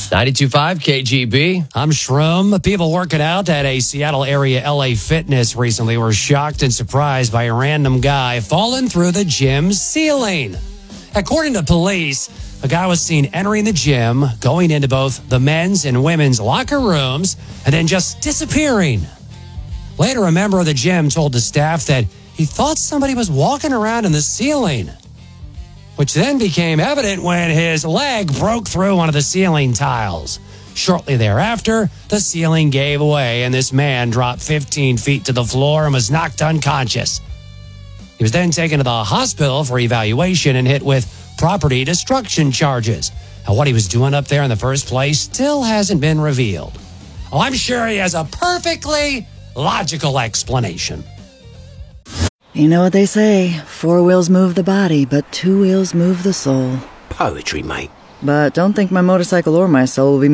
92.5 KGB. I'm Shroom. People working out at a Seattle area LA Fitness recently were shocked and surprised by a random guy falling through the gym's ceiling. According to police, a guy was seen entering the gym, going into both the men's and women's locker rooms, and then just disappearing. Later, a member of the gym told the staff that he thought somebody was walking around in the ceiling, which then became evident when his leg broke through one of the ceiling tiles. Shortly thereafter, the ceiling gave way and this man dropped 15 feet to the floor and was knocked unconscious. He was then taken to the hospital for evaluation and hit with property destruction charges. Now, what he was doing up there in the first place still hasn't been revealed. Oh, I'm sure he has a perfectly logical explanation. You know what they say, 4 wheels move the body, but 2 wheels move the soul. Poetry, mate. But don't think my motorcycle or my soul will be